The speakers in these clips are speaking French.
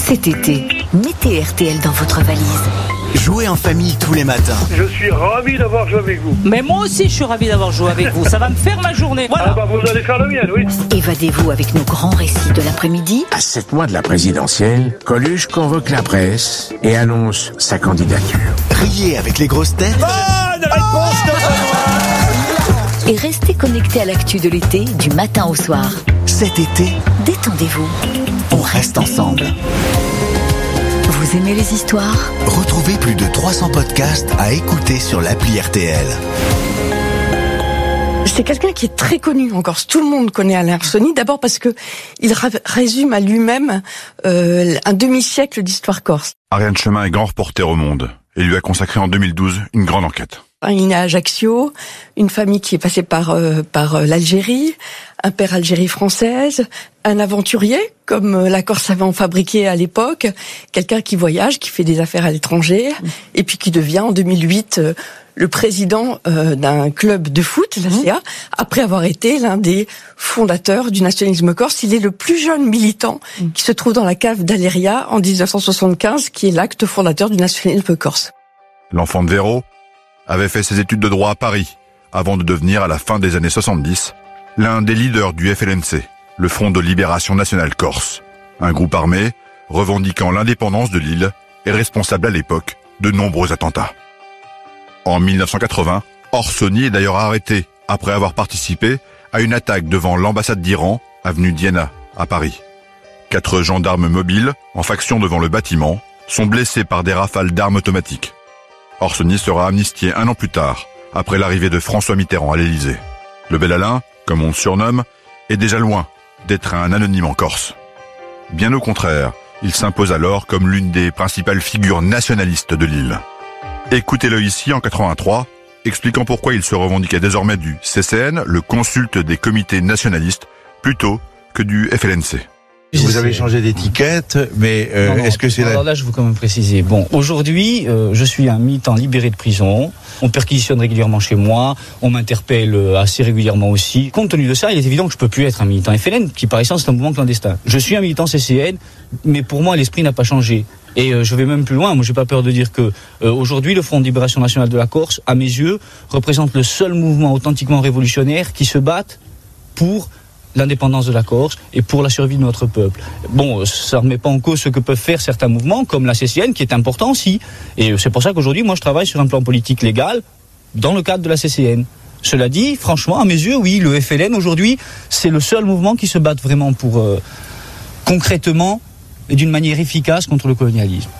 Cet été, mettez RTL dans votre valise. Jouez en famille tous les matins. Je suis ravi d'avoir joué avec vous. Mais moi aussi, je suis ravi d'avoir joué avec vous. Ça va me faire ma journée. Voilà. Ah bah vous allez faire la mienne, oui. Évadez-vous avec nos grands récits de l'après-midi. À 7 mois de la présidentielle, Coluche convoque la presse et annonce sa candidature. Riez avec les grosses têtes. Bonne réponse de Benoît. Et restez connectés à l'actu de l'été, du matin au soir. Cet été, Détendez-vous. on reste ensemble. Vous aimez les histoires ? Retrouvez plus de 300 podcasts à écouter sur l'appli RTL. C'est quelqu'un qui est très connu en Corse. Tout le monde connaît Alain Arsenis, d'abord parce que il résume à lui-même un demi-siècle d'histoire corse. Ariane Chemin est grand reporter au Monde et lui a consacré en 2012 une grande enquête. Il est né à Ajaccio, une famille qui est passée par l'Algérie, un père Algérie française, un aventurier, comme la Corse savait en fabriquer à l'époque, quelqu'un qui voyage, qui fait des affaires à l'étranger, et puis qui devient en 2008 le président d'un club de foot, la CA, après avoir été l'un des fondateurs du nationalisme corse. Il est le plus jeune militant qui se trouve dans la cave d'Aléria en 1975, qui est l'acte fondateur du nationalisme corse. L'enfant de Véro avait fait ses études de droit à Paris avant de devenir, à la fin des années 70, l'un des leaders du FLNC, le Front de Libération Nationale Corse, un groupe armé revendiquant l'indépendance de l'île et responsable à l'époque de nombreux attentats. En 1980, Orsoni est d'ailleurs arrêté après avoir participé à une attaque devant l'ambassade d'Iran, avenue Diana, à Paris. 4 gendarmes mobiles, en faction devant le bâtiment, sont blessés par des rafales d'armes automatiques. Orsoni sera amnistié 1 an plus tard, après l'arrivée de François Mitterrand à l'Élysée. Le bel Alain, comme on le surnomme, est déjà loin d'être un anonyme en Corse. Bien au contraire, il s'impose alors comme l'une des principales figures nationalistes de l'île. Écoutez-le ici en 83, expliquant pourquoi il se revendiquait désormais du CCN, le consulte des comités nationalistes, plutôt que du FLNC. Vous avez changé d'étiquette, mais non, est-ce que c'est alors là, je veux quand même préciser. Bon, aujourd'hui, je suis un militant libéré de prison. On perquisitionne régulièrement chez moi. On m'interpelle assez régulièrement aussi. Compte tenu de ça, il est évident que je peux plus être un militant FLN, qui par essence est un mouvement clandestin. Je suis un militant CCN, mais pour moi, l'esprit n'a pas changé. Et je vais même plus loin. Moi, j'ai pas peur de dire que aujourd'hui, le Front de Libération Nationale de la Corse, à mes yeux, représente le seul mouvement authentiquement révolutionnaire qui se batte pour l'indépendance de la Corse et pour la survie de notre peuple. Bon, ça ne remet pas en cause ce que peuvent faire certains mouvements, comme la CCN, qui est important aussi. Et c'est pour ça qu'aujourd'hui, moi, je travaille sur un plan politique légal dans le cadre de la CCN. Cela dit, franchement, à mes yeux, oui, le FLN, aujourd'hui, c'est le seul mouvement qui se bat vraiment pour, concrètement et d'une manière efficace contre le colonialisme.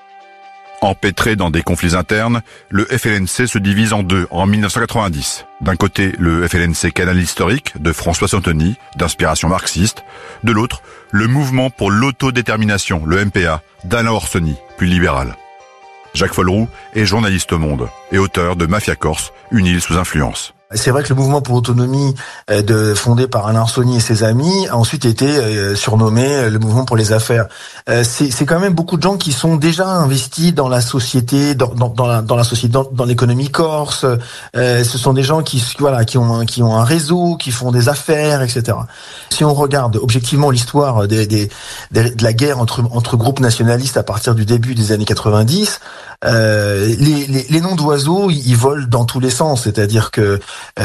Empêtré dans des conflits internes, le FLNC se divise en deux en 1990. D'un côté, le FLNC Canal historique de François Santoni, d'inspiration marxiste. De l'autre, le mouvement pour l'autodétermination, le MPA, d'Alain Orsoni, plus libéral. Jacques Folleroux est journaliste au Monde et auteur de Mafia Corse, une île sous influence. C'est vrai que le mouvement pour l'autonomie fondé par Alain Arsenis et ses amis a ensuite été surnommé le mouvement pour les affaires. C'est quand même beaucoup de gens qui sont déjà investis dans la société, dans la société, dans l'économie corse. Ce sont des gens qui ont un réseau, qui font des affaires, etc. Si on regarde objectivement l'histoire de la guerre entre groupes nationalistes à partir du début des années 90, les noms d'oiseaux, ils volent dans tous les sens. C'est-à-dire que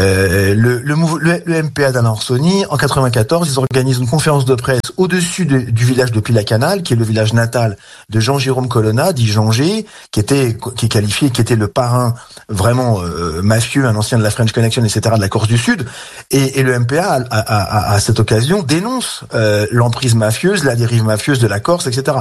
le MPA d'Alain Arsenis, en 94, ils organisent une conférence de presse au-dessus du village de Pila-Canal, qui est le village natal de Jean-Jérôme Colonna, dit Jean G, qui est qualifié, qui était le parrain vraiment mafieux, un ancien de la French Connection, etc., de la Corse du Sud. Et le MPA, à cette occasion, dénonce l'emprise mafieuse, la dérive mafieuse de la Corse, etc.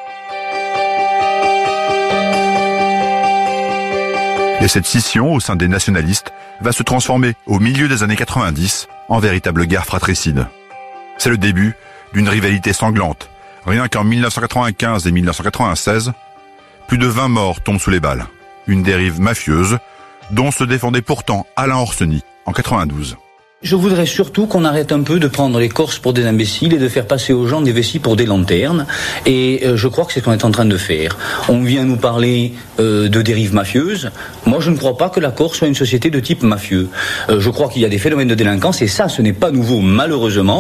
Et cette scission au sein des nationalistes va se transformer au milieu des années 90 en véritable guerre fratricide. C'est le début d'une rivalité sanglante. Rien qu'en 1995 et 1996, plus de 20 morts tombent sous les balles. Une dérive mafieuse dont se défendait pourtant Alain Orsoni en 92. Je voudrais surtout qu'on arrête un peu de prendre les Corses pour des imbéciles et de faire passer aux gens des vessies pour des lanternes. Et je crois que c'est ce qu'on est en train de faire. On vient nous parler de dérives mafieuses. Moi, je ne crois pas que la Corse soit une société de type mafieux. Je crois qu'il y a des phénomènes de délinquance et ça, ce n'est pas nouveau, malheureusement.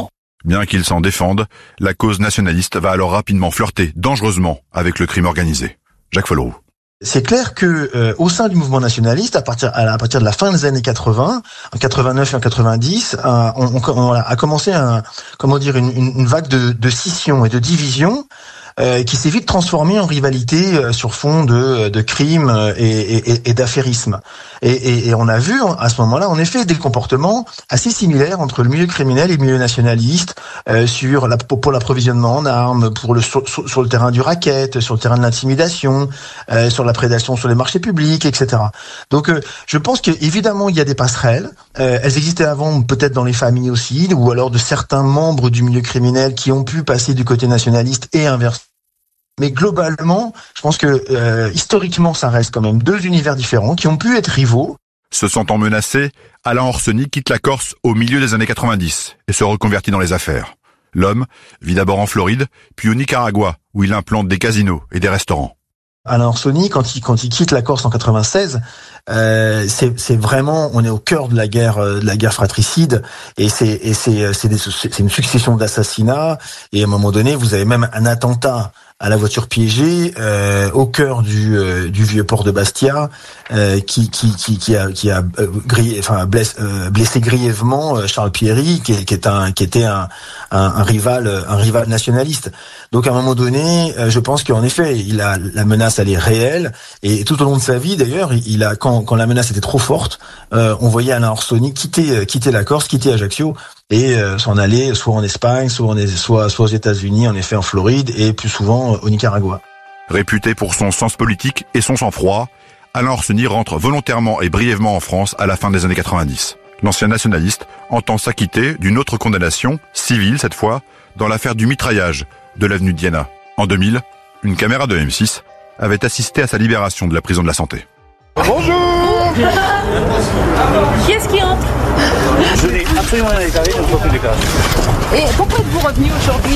Bien qu'il s'en défende, la cause nationaliste va alors rapidement flirter dangereusement avec le crime organisé. Jacques Folloroux. C'est clair que au sein du mouvement nationaliste, à partir de la fin des années 80, en 89 et en 90, on a commencé une vague de scission et de division qui s'est vite transformée en rivalité sur fond de crimes et d'affairisme. Et on a vu à ce moment-là, en effet, des comportements assez similaires entre le milieu criminel et le milieu nationaliste pour l'approvisionnement en armes, sur le terrain du racket, sur le terrain de l'intimidation, sur la prédation sur les marchés publics, etc. Donc, je pense qu'évidemment, il y a des passerelles. Elles existaient avant, peut-être dans les familles aussi, ou alors de certains membres du milieu criminel qui ont pu passer du côté nationaliste et inversement. Mais globalement, je pense que historiquement, ça reste quand même deux univers différents qui ont pu être rivaux. Se sentant menacé, Alain Orsoni quitte la Corse au milieu des années 90 et se reconvertit dans les affaires. L'homme vit d'abord en Floride, puis au Nicaragua, où il implante des casinos et des restaurants. Alain Orsoni, quand il quitte la Corse en 96, c'est vraiment, on est au cœur de la guerre fratricide, et c'est une succession d'assassinats, et à un moment donné, vous avez même un attentat à la voiture piégée au cœur du vieux port de Bastia, qui a blessé grièvement Charles Pieri, qui était un rival nationaliste. Donc à un moment donné, je pense qu'en effet, la menace elle est réelle, et tout au long de sa vie d'ailleurs, quand la menace était trop forte, on voyait Alain Orsoni quitter la Corse, quitter Ajaccio et s'en aller soit en Espagne, soit aux États-Unis, en effet en Floride, et plus souvent au Nicaragua. Réputé pour son sens politique et son sang-froid, Alain Orsoni rentre volontairement et brièvement en France à la fin des années 90. L'ancien nationaliste entend s'acquitter d'une autre condamnation, civile cette fois, dans l'affaire du mitraillage de l'avenue d'Iéna. En 2000, une caméra de M6 avait assisté à sa libération de la prison de la Santé. Bonjour. Qui est-ce qui entre? Je n'ai absolument rien déclaré, je ne peux plus déclarer. Et pourquoi êtes-vous revenu aujourd'hui?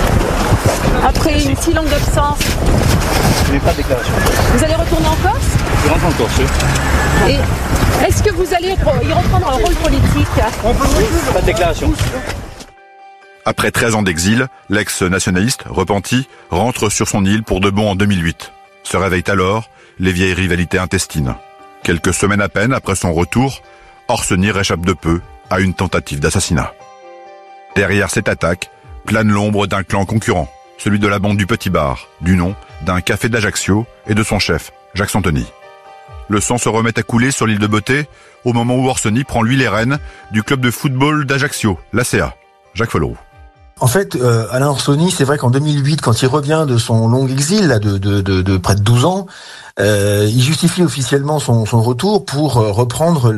Après une si longue absence? Je n'ai pas de déclaration. Vous allez retourner en Corse? Je rentre en Corse, oui. Et est-ce que vous allez y reprendre un rôle politique? Pas de déclaration. Après 13 ans d'exil, l'ex-nationaliste, repenti, rentre sur son île pour de bon en 2008. Se réveillent alors les vieilles rivalités intestines. Quelques semaines à peine après son retour, Orsoni réchappe de peu à une tentative d'assassinat. Derrière cette attaque, plane l'ombre d'un clan concurrent, celui de la bande du Petit Bar, du nom d'un café d'Ajaccio et de son chef, Jacques Santoni. Le sang se remet à couler sur l'île de Beauté au moment où Orsoni prend lui les rênes du club de football d'Ajaccio, l'ACA. Jacques Folloroux. En fait, Alain Orsoni, c'est vrai qu'en 2008, quand il revient de son long exil là, de près de 12 ans, il justifie officiellement son retour pour reprendre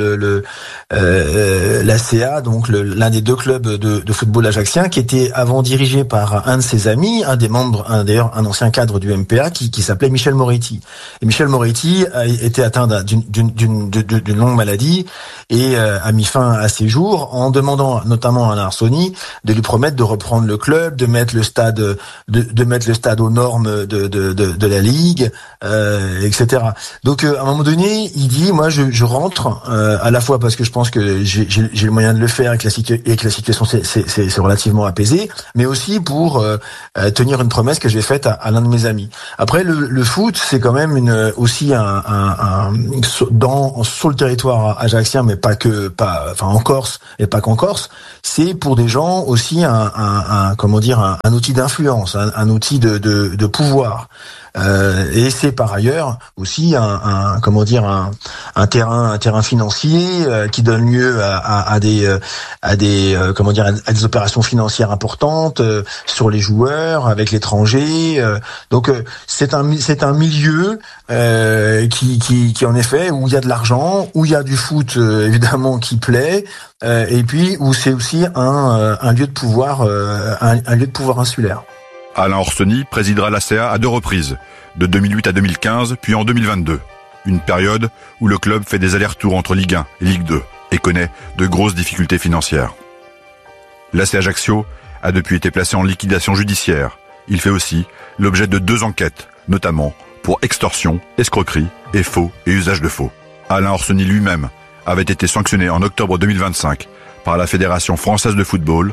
l'ACA, donc l'un des deux clubs de football ajaccien, qui était avant dirigé par un de ses amis, un des membres, d'ailleurs un ancien cadre du MPA, qui s'appelait Michel Moretti. Et Michel Moretti a été atteint d'une longue maladie et a mis fin à ses jours en demandant notamment à Alain Orsoni de lui promettre de reprendre le club, de mettre le stade aux normes de la ligue, etc. Donc à un moment donné, il dit moi je rentre à la fois parce que je pense que j'ai le moyen de le faire et que la situation c'est relativement apaisée, mais aussi pour tenir une promesse que j'ai faite à l'un de mes amis. Après le foot, c'est quand même aussi sur le territoire ajaccien, mais en Corse et pas qu'en Corse, c'est pour des gens aussi un outil d'influence, un outil de pouvoir. Et c'est par ailleurs aussi un terrain financier qui donne lieu à des opérations financières importantes sur les joueurs avec l'étranger. Donc c'est un milieu qui en effet où il y a de l'argent, où il y a du foot évidemment qui plaît, et puis où c'est aussi un lieu de pouvoir insulaire. Alain Orsoni présidera l'ACA à 2 reprises, de 2008 à 2015, puis en 2022. Une période où le club fait des allers-retours entre Ligue 1 et Ligue 2 et connaît de grosses difficultés financières. L'ACA Ajaccio a depuis été placé en liquidation judiciaire. Il fait aussi l'objet de 2 enquêtes, notamment pour extorsion, escroquerie et faux et usage de faux. Alain Orsoni lui-même avait été sanctionné en octobre 2025 par la Fédération française de football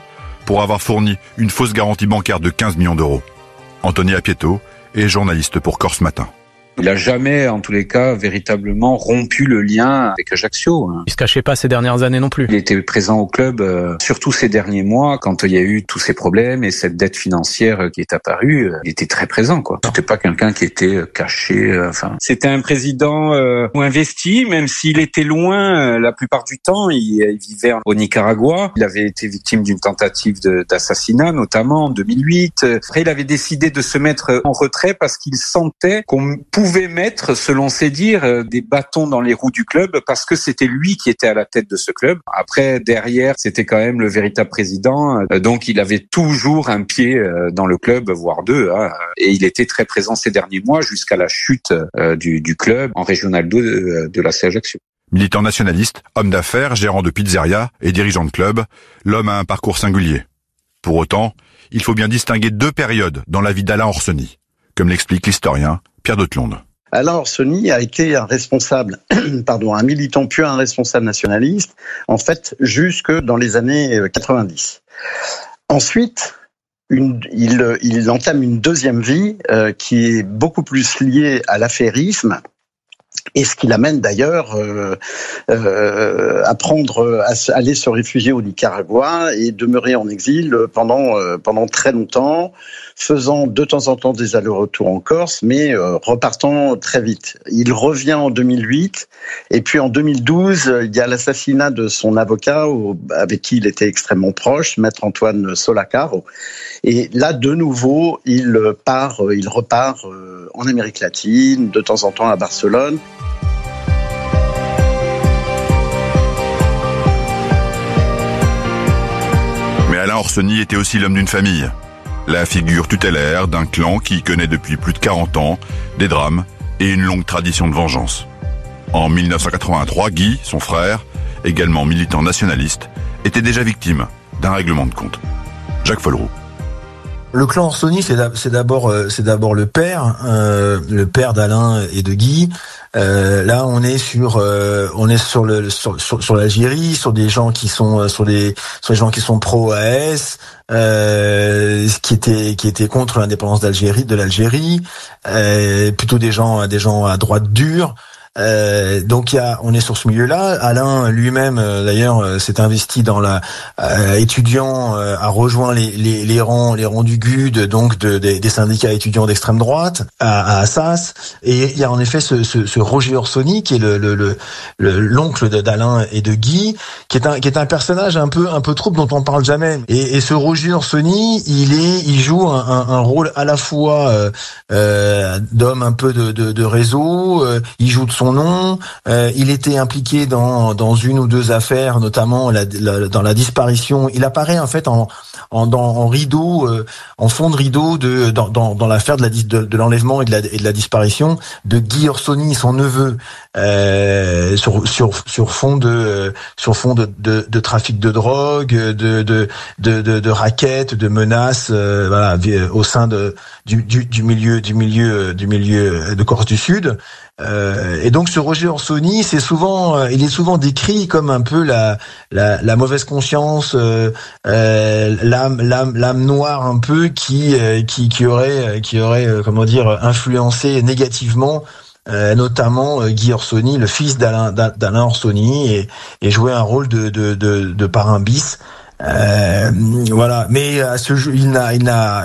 pour avoir fourni une fausse garantie bancaire de 15 millions d'euros. Anthony Apieto est journaliste pour Corse Matin. Il n'a jamais, en tous les cas, véritablement rompu le lien avec Ajaccio. Il se cachait pas ces dernières années non plus. Il était présent au club, surtout ces derniers mois, quand il y a eu tous ces problèmes et cette dette financière qui est apparue. Il était très présent, quoi. C'était pas quelqu'un qui était caché. C'était un président investi, même s'il était loin la plupart du temps. Il vivait au Nicaragua. Il avait été victime d'une tentative d'assassinat, notamment en 2008. Après, il avait décidé de se mettre en retrait parce qu'il sentait qu'on pouvait mettre, selon ses dires, des bâtons dans les roues du club parce que c'était lui qui était à la tête de ce club. Après, derrière, c'était quand même le véritable président. Donc, il avait toujours un pied dans le club, voire deux. Et il était très présent ces derniers mois jusqu'à la chute du club en Régional 2 de la C Ajaccio. Militant nationaliste, homme d'affaires, gérant de pizzeria et dirigeant de club, l'homme a un parcours singulier. Pour autant, il faut bien distinguer deux périodes dans la vie d'Alain Orsoni, comme l'explique l'historien Pierre de Tlonde. Alain Orsoni a été un responsable, un militant puis un responsable nationaliste, en fait, jusque dans les années 90. Ensuite, il entame une deuxième vie qui est beaucoup plus liée à l'affairisme, et ce qui l'amène d'ailleurs à aller se réfugier au Nicaragua et demeurer en exil pendant très longtemps, faisant de temps en temps des allers-retours en Corse, mais repartant très vite. Il revient en 2008, et puis en 2012, il y a l'assassinat de son avocat, avec qui il était extrêmement proche, Maître Antoine Solacaro. Et là, de nouveau, il repart en Amérique latine, de temps en temps à Barcelone. Mais Alain Orsoni était aussi l'homme d'une famille, la figure tutélaire d'un clan qui connaît depuis plus de 40 ans des drames et une longue tradition de vengeance. En 1983, Guy, son frère, également militant nationaliste, était déjà victime d'un règlement de compte. Jacques Folleroux. Le clan Orsoni, c'est d'abord le père d'Alain et de Guy. Là, on est sur l'Algérie, sur des gens qui sont sur des gens qui sont pro AS, qui étaient contre l'indépendance de l'Algérie, plutôt des gens à droite dure. Donc on est sur ce milieu-là. Alain lui-même d'ailleurs s'est investi dans étudiant, a rejoint les rangs du GUD, donc des syndicats étudiants d'extrême droite à Assas. Et il y a en effet ce Roger Orsoni qui est l'oncle d'Alain et de Guy, qui est un personnage un peu trouble dont on parle jamais. Et ce Roger Orsoni, il joue un rôle à la fois d'homme un peu de réseau, il joue de son nom, il était impliqué dans une ou deux affaires, notamment dans la disparition. Il apparaît en fait en rideau, en fond de rideau dans l'affaire de l'enlèvement et de la disparition de Guy Orsoni, son neveu, sur fond de trafic de drogue, de raquettes, de menaces, au sein du milieu de Corse du Sud. Et donc ce Roger Orsoni, il est souvent décrit comme un peu la mauvaise conscience, l'âme noire un peu qui aurait influencé négativement notamment Guy Orsoni, le fils d'Alain Orsoni, et joué un rôle de parrain bis. Voilà, mais à ce jeu, il n'a